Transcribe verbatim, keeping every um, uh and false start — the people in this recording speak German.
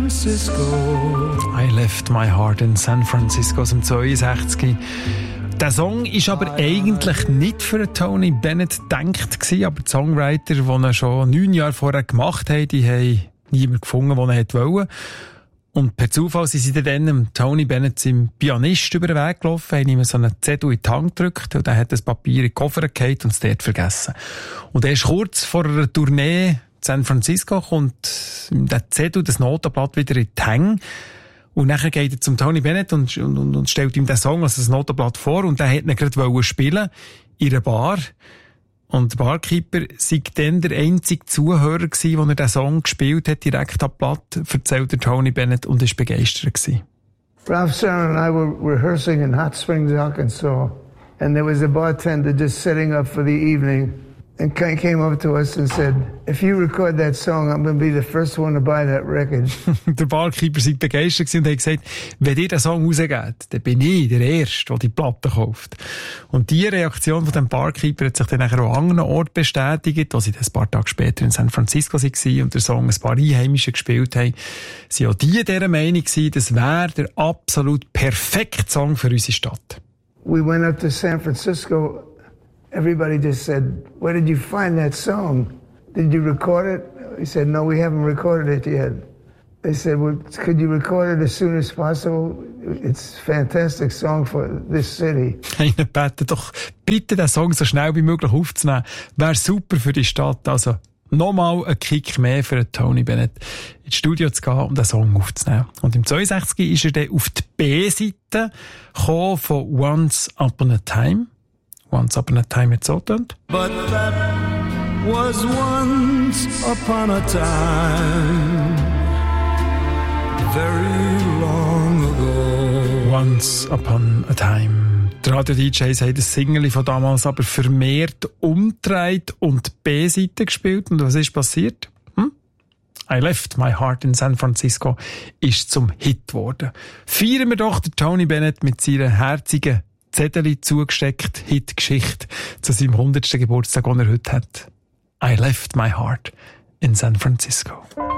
Francisco. I left my heart in San Francisco aus dem zweiundsechzig. Der Song war aber eigentlich nicht für Tony Bennett gedacht gewesen, aber die Songwriter, die ihn schon neun Jahre vorher gemacht haben, die haben niemanden gefunden, der ihn wollte. Und per Zufall sind sie dann dem Tony Bennett, seinem Pianist, über den Weg gelaufen, haben ihm so einen Zettel in die Hand gedrückt und er hat das Papier in den Koffer gehalten und es dort vergessen. Und erst kurz vor einer Tournee in San Francisco kommt der Zettel, das Notenblatt, wieder in die Hänge. Und dann geht er zum Tony Bennett und, und, und stellt ihm den Song, also das Notenblatt vor, und der hätte ihn gerade spielen in einer Bar. Und der Barkeeper sei dann der einzige Zuhörer gewesen, der er den Song gespielt hat, direkt am Blatt, erzählt der Tony Bennett, und ist begeistert gewesen. Ralph Serrano and I were rehearsing in Hot Springs, Arkansas, and there was a bartender just setting up for the evening, and came up to us and said, if you record that song, I'm going to be the first one to buy that record. Der Barkeeper sei begeistert und hat gesagt, wenn ihr den Song rausgeht, dann bin ich der Erste, der die Platte kauft. Und die Reaktion von dem Barkeeper hat sich dann nachher auch an anderen Orten bestätigt, wo sie dann ein paar Tage später in San Francisco waren und der Song ein paar Einheimische gespielt haben. Sie auch die dieser Meinung gewesen, das wäre der absolut perfekte Song für unsere Stadt. We went up to San Francisco. Everybody just said, where did you find that song? Did you record it? He said, no, we haven't recorded it yet. They said, well, could you record it as soon as possible? It's a fantastic song for this city. Einer bittet doch bitte den Song so schnell wie möglich aufzunehmen. Wäre super für die Stadt. Also nochmal ein Kick mehr für Tony Bennett, ins Studio zu gehen und den Song aufzunehmen. Und im zweiundsechzig ist er dann auf die B-Seite gekommen von Once Upon a Time. Once Upon a Time hat so getönt. But that was once upon a time, very long ago. Once Upon a Time. Die Radio-D Js haben das Single von damals aber vermehrt umgedreht und die B-Seite gespielt. Und was ist passiert? Hm? I Left My Heart in San Francisco ist zum Hit geworden. Feiern wir doch den Tony Bennett mit seiner herzigen Zettel zugesteckt, Hit-Geschichte zu seinem hundertsten Geburtstag, den er heute hat. I left my heart in San Francisco.